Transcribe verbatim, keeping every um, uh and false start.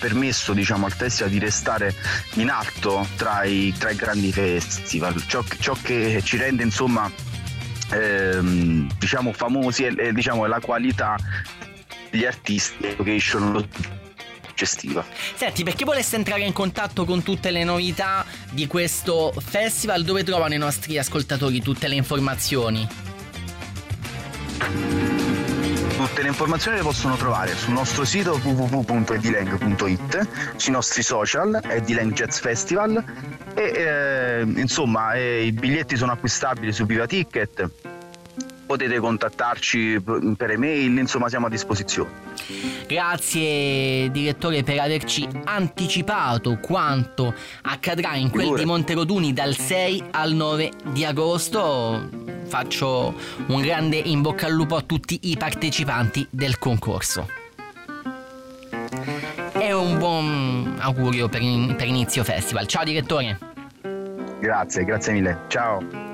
permesso, diciamo, al festival di restare in alto tra i, tra i grandi festival. Ciò, ciò che ci rende, insomma, ehm, diciamo famosi è, è, diciamo, è la qualità degli artisti, location gestiva. Senti, per chi volesse entrare in contatto con tutte le novità di questo festival, dove trovano i nostri ascoltatori tutte le informazioni? Tutte le informazioni le possono trovare sul nostro sito w w w punto edileng punto i t, sui nostri social Edileng Jazz Festival e eh, insomma eh, i biglietti sono acquistabili su Viva Ticket, potete contattarci per email, insomma siamo a disposizione. Grazie direttore per averci anticipato quanto accadrà in quel di Monteroduni dal sei al nove di agosto. Faccio un grande in bocca al lupo a tutti i partecipanti del concorso e un buon augurio per, in, per inizio festival. Ciao direttore. Grazie, grazie mille, ciao.